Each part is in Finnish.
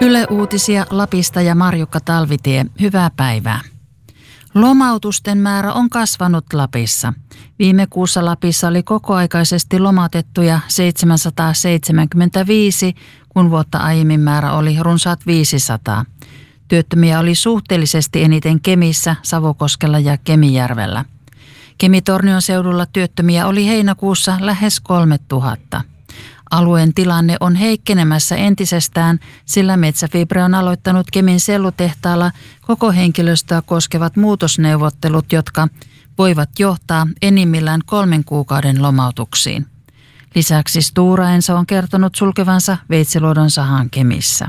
Yle Uutisia Lapista ja Marjukka Talvitie. Hyvää päivää. Lomautusten määrä on kasvanut Lapissa. Viime kuussa Lapissa oli kokoaikaisesti lomautettuja 775, kun vuotta aiemmin määrä oli runsaat 500. Työttömiä oli suhteellisesti eniten Kemissä, Savukoskella ja Kemijärvellä. Kemi-Tornion seudulla työttömiä oli heinäkuussa lähes 3000. Alueen tilanne on heikkenemässä entisestään, sillä Metsäfibre on aloittanut Kemin sellutehtaalla koko henkilöstöä koskevat muutosneuvottelut, jotka voivat johtaa enimmillään 3 kuukauden lomautuksiin. Lisäksi Stora Enso on kertonut sulkevansa Veitsiluodon sahan Kemissä.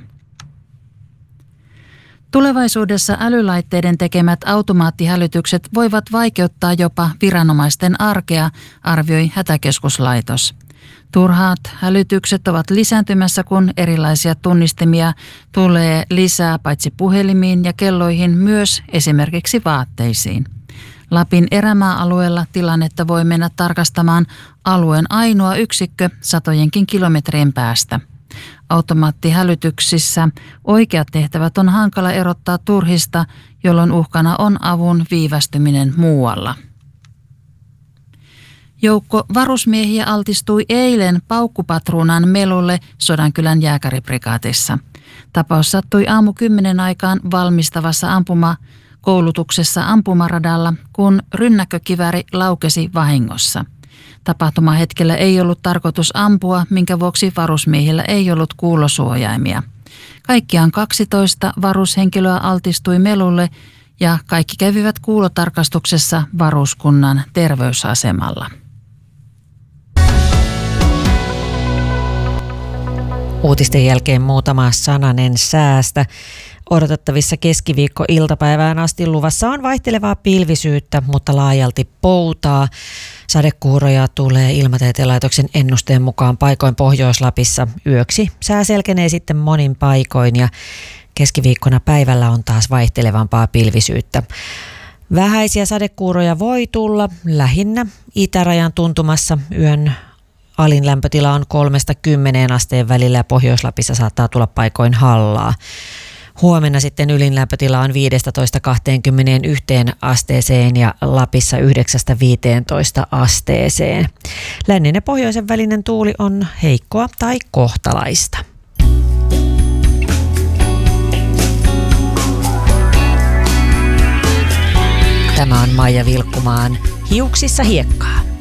Tulevaisuudessa älylaitteiden tekemät automaattihälytykset voivat vaikeuttaa jopa viranomaisten arkea, arvioi Hätäkeskuslaitos. Turhaat hälytykset ovat lisääntymässä, kun erilaisia tunnistimia tulee lisää paitsi puhelimiin ja kelloihin myös esimerkiksi vaatteisiin. Lapin erämaa-alueella tilannetta voi mennä tarkastamaan alueen ainoa yksikkö satojenkin kilometrien päästä. Automaattihälytyksissä oikeat tehtävät on hankala erottaa turhista, jolloin uhkana on avun viivästyminen muualla. Joukko varusmiehiä altistui eilen paukkupatruunan melulle Sodankylän jääkäriprikaatissa. Tapaus sattui aamu 10 aikaan valmistavassa ampumakoulutuksessa ampumaradalla, kun rynnäkkökivääri laukesi vahingossa. Tapahtumahetkellä ei ollut tarkoitus ampua, minkä vuoksi varusmiehillä ei ollut kuulosuojaimia. Kaikkiaan 12 varushenkilöä altistui melulle ja kaikki kävivät kuulotarkastuksessa varuskunnan terveysasemalla. Uutisten jälkeen muutama sananen säästä. Odotettavissa keskiviikko-iltapäivään asti luvassa on vaihtelevaa pilvisyyttä, mutta laajalti poutaa. Sadekuuroja tulee Ilmatieteen laitoksen ennusteen mukaan paikoin Pohjois-Lapissa yöksi. Sää selkenee sitten monin paikoin ja keskiviikkona päivällä on taas vaihtelevampaa pilvisyyttä. Vähäisiä sadekuuroja voi tulla lähinnä itärajan tuntumassa. Yön alin lämpötila on 3–10 asteen välillä ja Pohjois-Lapissa saattaa tulla paikoin hallaa. Huomenna sitten ylin lämpötila on 15–21 asteeseen ja Lapissa 9–15 asteeseen. Lännen ja pohjoisen välinen tuuli on heikkoa tai kohtalaista. Tämä on Maija Vilkkumaan Hiuksissa hiekkaa.